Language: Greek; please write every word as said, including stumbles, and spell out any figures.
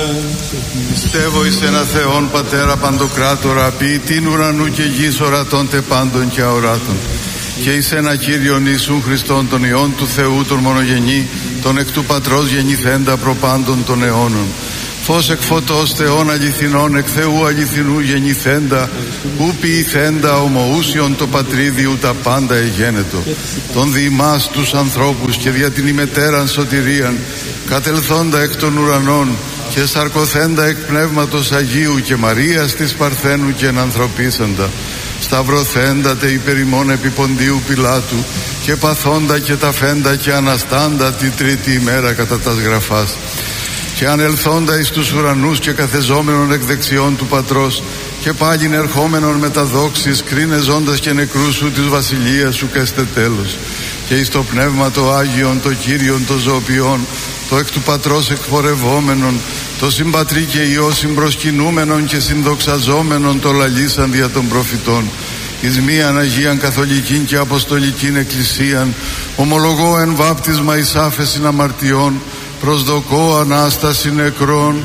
Πιστεύω εις ένα Θεόν Πατέρα Παντοκράτορα, ποιητήν ουρανού και γης, ορατών τε πάντων και αοράτων, και εις ένα Κύριον Ιησούν Χριστόν, τον Υιόν του Θεού, τον μονογενή, τον εκ του Πατρός γεννηθέντα προπάντων των αιώνων. Φως εκ φωτός Θεών αληθινών, εκ Θεού αληθινού γεννηθέντα, ου ποιηθέντα ομοούσιον το πατρίδιου τα πάντα εγένετο. Τον δι' ημάς τους ανθρώπους και δια την ημετέραν σωτηρίαν, κατελθόντα εκ των ουρανών και σαρκωθέντα εκ Πνεύματος Αγίου και Μαρίας της Παρθένου και ενανθρωπίσαντα, σταυρωθέντα τε υπερ ημών επί Ποντίου Πιλάτου και παθόντα και ταφέντα και αναστάντα τη τρίτη ημέρα κατά τας γραφάς, και ανελθόντα εις τους ουρανούς και καθεζόμενον εκ δεξιών του Πατρός, και πάλιν ερχόμενον με τα δόξης, κρίνε ζώντας και νεκρούς σου της βασιλείας σου καίστε τέλος, και εις το Πνεύμα το Άγιον, το Κύριον το ζωοποιών, το εκ του Πατρός εκπορευόμενον, το συμπατρί και Υιό συμπροσκυνούμενον και συνδοξαζόμενον το λαλήσαν δια των προφητών, εις μίαν Αγίαν Καθολικήν και Αποστολικήν Εκκλησίαν, ομολογώ εν βάπτισμα εις άφεσιν αμαρτιών, προσδοκώ Ανάσταση νεκρών